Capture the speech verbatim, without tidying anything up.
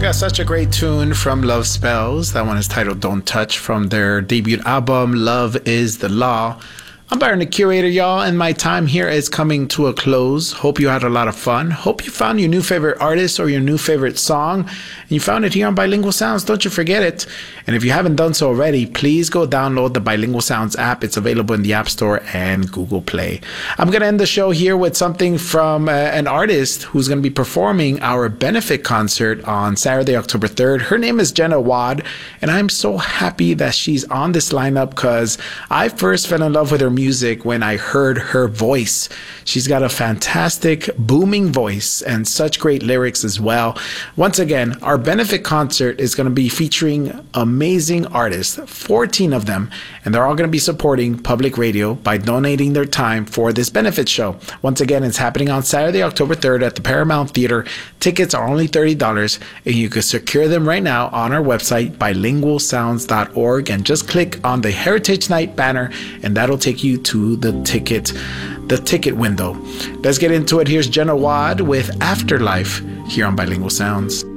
got such a great tune from Love Spells. That one is titled Don't Touch from their debut album, Love is the Law. I'm Byron the Curator, y'all, and my time here is coming to a close. Hope you had a lot of fun. Hope you found your new favorite artist or your new favorite song. And you found it here on Bilingual Sounds. Don't you forget it. And if you haven't done so already, please go download the Bilingual Sounds app. It's available in the App Store and Google Play. I'm going to end the show here with something from uh, an artist who's going to be performing our benefit concert on Saturday, October third. Her name is Jenna Wad, and I'm so happy that she's on this lineup because I first fell in love with her music when I heard her voice. She's got a fantastic booming voice and such great lyrics as well. Once again, our benefit concert is going to be featuring amazing artists, fourteen of them, and they're all going to be supporting public radio by donating their time for this benefit show. Once again, it's happening on Saturday, October third at the Paramount Theater. Tickets are only thirty dollars, and you can secure them right now on our website, bilingual sounds dot org, and just click on the Heritage Night banner, and that'll take you to the ticket the ticket window. Let's get into it. Here's Jenna Wad with Afterlife here on Bilingual Sounds.